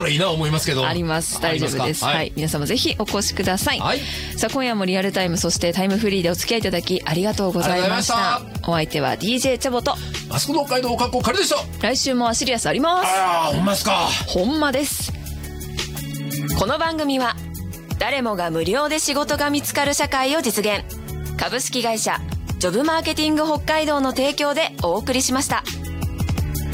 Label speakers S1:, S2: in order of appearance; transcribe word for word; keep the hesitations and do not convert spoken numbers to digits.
S1: いいな思いますけど。
S2: あります。大丈夫です。はい、はい、皆様ぜひお越しください。はい、さあ今夜もリアルタイム、そしてタイムフリーでお付き合いいただきありがとうございました。お相手は ディージェー チャボと
S1: マスコの北海道かっこかりでした。
S2: 来週もアシリアスあります。
S1: ああ、ほんまですか。
S2: ほんまです。この番組は誰もが無料で仕事が見つかる社会を実現、株式会社ジョブマーケティング北海道の提供でお送りしました。